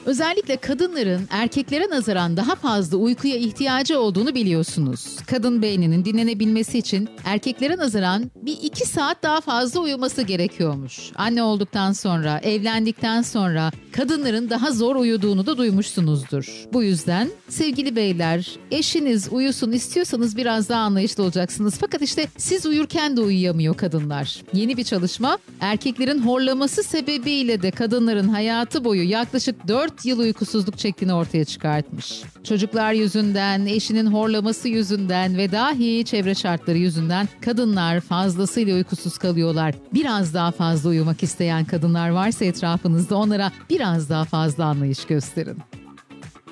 Özellikle kadınların erkeklere nazaran daha fazla uykuya ihtiyacı olduğunu biliyorsunuz. Kadın beyninin dinlenebilmesi için erkeklere nazaran bir 2 saat daha fazla uyuması gerekiyormuş. Anne olduktan sonra, evlendikten sonra kadınların daha zor uyuduğunu da duymuşsunuzdur. Bu yüzden sevgili beyler, eşiniz uyusun istiyorsanız biraz daha anlayışlı olacaksınız. Fakat işte siz uyurken de uyuyamıyor kadınlar. Yeni bir çalışma, erkeklerin horlaması sebebiyle de kadınların hayatı boyu yaklaşık 4 yıl uykusuzluk çektiğini ortaya çıkartmış. Çocuklar yüzünden, eşinin horlaması yüzünden ve dahi çevre şartları yüzünden kadınlar fazlasıyla uykusuz kalıyorlar. Biraz daha fazla uyumak isteyen kadınlar varsa etrafınızda onlara biraz daha fazla anlayış gösterin.